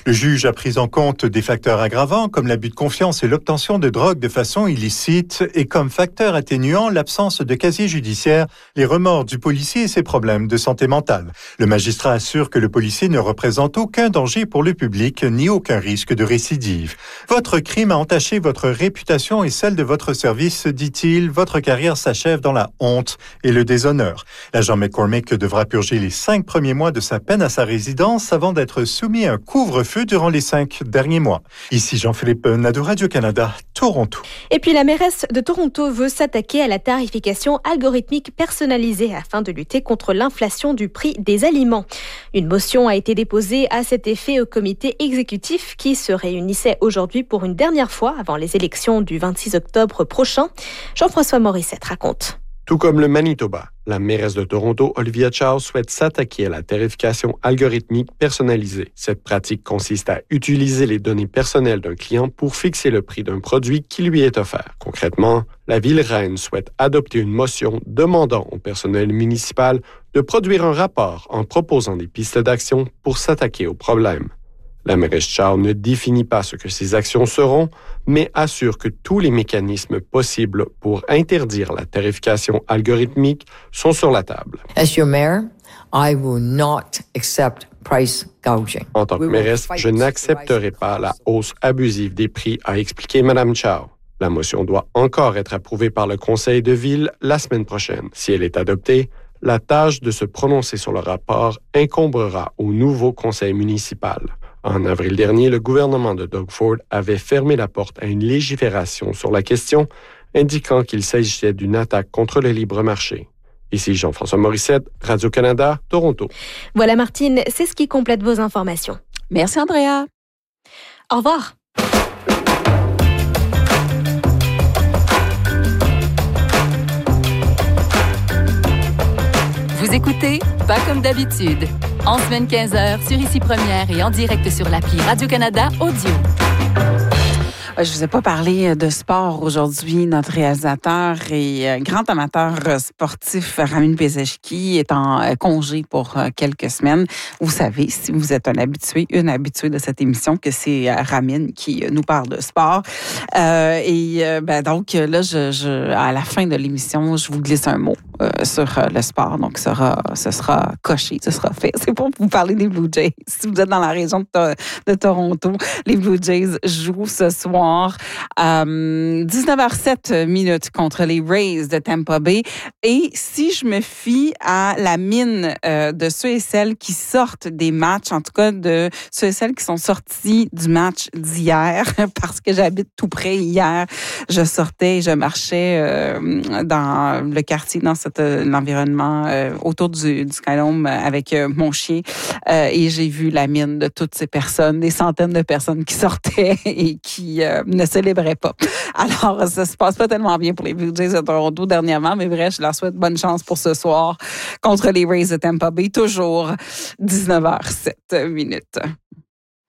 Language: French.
Le juge a pris en compte des facteurs aggravants comme l'abus de confiance et l'obtention de drogue de façon illicite et comme facteur atténuant l'absence de casier judiciaire, les remords du policier et ses problèmes de santé mentale. Le magistrat assure que le policier ne représente aucun danger pour le public ni aucun risque de récidive. Votre crime a entaché votre réputation et celle de votre service, dit-il. Votre carrière s'achève dans la honte et le déshonneur. L'agent McCormick devra purger les 5 premiers mois de sa peine à sa résidence avant d'être soumis à un couvre-feu durant les 5 derniers mois. Ici Jean-Philippe Nadeau, Radio-Canada, Toronto. Et puis la mairesse de Toronto veut s'attaquer à la tarification algorithmique personnalisée afin de lutter contre l'inflation du prix des aliments. Une motion a été déposée à cet effet au comité exécutif qui se réunissait aujourd'hui pour une dernière fois avant les élections du 26 octobre prochain. Jean-François Morissette raconte. Tout comme le Manitoba, la mairesse de Toronto, Olivia Chow, souhaite s'attaquer à la tarification algorithmique personnalisée. Cette pratique consiste à utiliser les données personnelles d'un client pour fixer le prix d'un produit qui lui est offert. Concrètement, la ville-reine souhaite adopter une motion demandant au personnel municipal de produire un rapport en proposant des pistes d'action pour s'attaquer au problème. La mairesse Chow ne définit pas ce que ces actions seront, mais assure que tous les mécanismes possibles pour interdire la tarification algorithmique sont sur la table. As your mayor, I will not accept price gouging. En tant que mairesse, je n'accepterai pas la hausse abusive des prix, a expliqué Mme Chow. La motion doit encore être approuvée par le conseil de ville la semaine prochaine. Si elle est adoptée, la tâche de se prononcer sur le rapport incombera au nouveau conseil municipal. En avril dernier, le gouvernement de Doug Ford avait fermé la porte à une légifération sur la question, indiquant qu'il s'agissait d'une attaque contre le libre marché. Ici Jean-François Morissette, Radio-Canada, Toronto. Voilà Martine, c'est ce qui complète vos informations. Merci Andrea. Au revoir. Vous écoutez Pas comme d'habitude. En semaine 15h sur Ici Première et en direct sur l'appli Radio-Canada Audio. Je ne vous ai pas parlé de sport aujourd'hui. Notre réalisateur et grand amateur sportif, Ramin Bezeshki, est en congé pour quelques semaines. Vous savez, si vous êtes une habituée de cette émission, que c'est Ramin qui nous parle de sport. Donc là, à la fin de l'émission, je vous glisse un mot sur le sport. Donc, ce sera coché, ce sera fait. C'est pour vous parler des Blue Jays. Si vous êtes dans la région de Toronto, les Blue Jays jouent ce soir 19h07 contre les Rays de Tampa Bay. Et si je me fie à la mine de ceux et celles qui sortent des matchs, en tout cas de ceux et celles qui sont sortis du match d'hier, parce que j'habite tout près hier, je marchais dans le quartier, dans l'environnement autour du Skydome avec mon chien et j'ai vu la mine de toutes ces personnes, des centaines de personnes qui sortaient et qui ne célébraient pas. Alors, ça se passe pas tellement bien pour les Blue Jays de Toronto dernièrement, mais bref, je leur souhaite bonne chance pour ce soir contre les Rays de Tampa Bay, toujours 19h07.